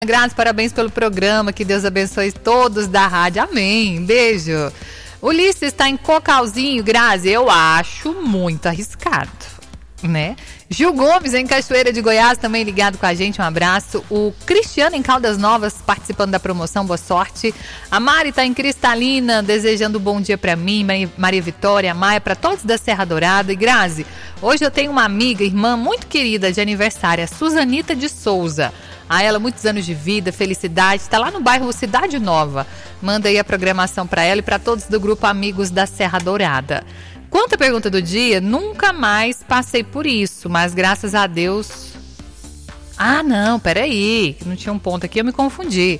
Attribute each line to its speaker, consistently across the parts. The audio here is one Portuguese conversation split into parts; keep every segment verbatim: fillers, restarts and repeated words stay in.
Speaker 1: Graças, parabéns pelo programa, que Deus abençoe todos da rádio, amém, beijo. Ulisses está em Cocalzinho, Grazi, eu acho muito arriscado, né? Gil Gomes em Cachoeira de Goiás também ligado com a gente, um abraço. O Cristiano em Caldas Novas participando da promoção, boa sorte. A Mari está em Cristalina desejando um bom dia para mim, Maria Vitória, Maia, para todos da Serra Dourada. E Grazi, hoje eu tenho uma amiga, irmã muito querida de aniversário, a Suzanita de Souza. A ela, muitos anos de vida, felicidade, está lá no bairro Cidade Nova. Manda aí a programação para ela e para todos do grupo Amigos da Serra Dourada. Quanto à pergunta do dia, nunca mais passei por isso, mas graças a Deus... Ah, não, peraí, não tinha um ponto aqui, eu me confundi.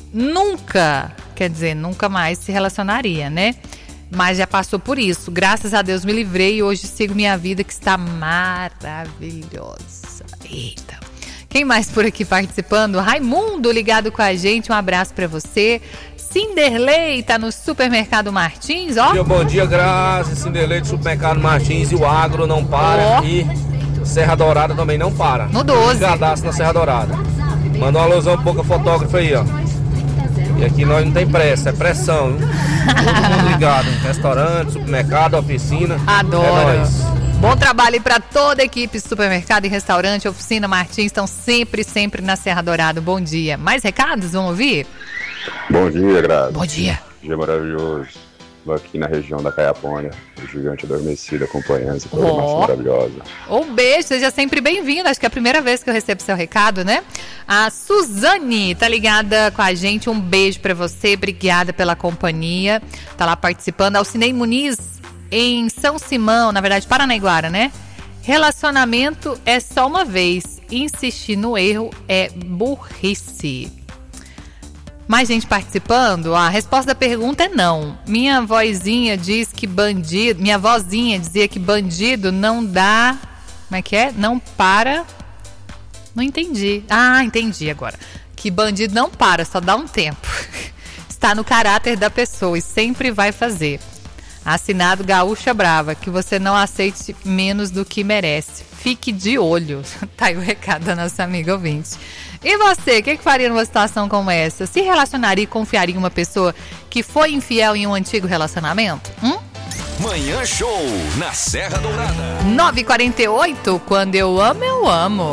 Speaker 1: Nunca, quer dizer, nunca mais se relacionaria, né? Mas já passou por isso, graças a Deus me livrei e hoje sigo minha vida que está maravilhosa. Eita. Quem mais por aqui participando? Raimundo ligado com a gente, um abraço pra você. Cinderley tá no Supermercado Martins, ó.
Speaker 2: Bom dia, bom dia, Grazi. Cinderley do Supermercado Martins e o agro não para aqui. Serra Dourada também não para.
Speaker 1: No doze.
Speaker 2: Cadastro na Serra Dourada. Manda uma alusão pro Boca Fotógrafo aí, ó. E aqui nós não tem pressa, é pressão, viu? Todo mundo ligado. Restaurante, supermercado, oficina.
Speaker 1: Adoro.
Speaker 2: É nóis.
Speaker 1: Bom trabalho aí para toda a equipe, supermercado e restaurante, oficina Martins, estão sempre, sempre na Serra Dourada. Bom dia. Mais recados? Vamos ouvir?
Speaker 3: Bom dia, Grazi.
Speaker 1: Bom dia.
Speaker 3: Dia maravilhoso. Estou aqui na região da Caiapônia, o gigante adormecido acompanhando essa programação
Speaker 1: oh.
Speaker 3: maravilhosa.
Speaker 1: Um beijo, seja sempre bem-vindo. Acho que é a primeira vez que eu recebo seu recado, né? A Suzane tá ligada com a gente. Um beijo para você, obrigada pela companhia. Tá lá participando. Alcinei Muniz em São Simão, na verdade, Paranaiguara, né? Relacionamento é só uma vez. Insistir no erro é burrice. Mais gente participando? A resposta da pergunta é não. Minha vozinha diz que bandido... Minha vozinha dizia que bandido não dá... Como é que é? Não para... Não entendi. Ah, entendi agora. Que bandido não para, só dá um tempo. Está no caráter da pessoa e sempre vai fazer. Assinado Gaúcha Brava, que você não aceite menos do que merece. Fique de olho. Tá aí o recado da nossa amiga ouvinte. E você, o que, que faria numa situação como essa? Se relacionaria e confiaria em uma pessoa que foi infiel em um antigo relacionamento? Hum?
Speaker 4: Manhã Show, na Serra Dourada.
Speaker 1: nove e quarenta e oito, quando eu amo, eu amo.